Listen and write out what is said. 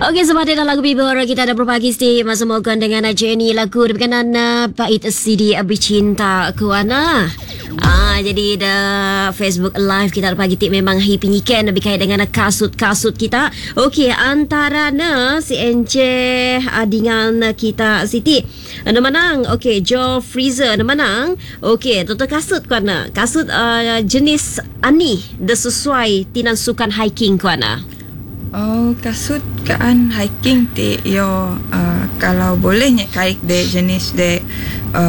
Okey, sebab dalam lagu Bibor kita ada berbagi sti masa mogan dengan Jenny lagu berkenaan bait CD Bercinta Kuana. Jadi the Facebook Live kita ada pagi tip memang happy weekend berkait dengan kasut-kasut kita. Okey, antara si Enceh dengan kita Siti. Anda menang. Okey, Joe Freezer anda menang. Okey, total kasut kuana. Kasut jenis ani dah sesuai tinan sukan hiking kuana. Oh, kasut kaan hiking ti yo kalau boleh kaik de jenis de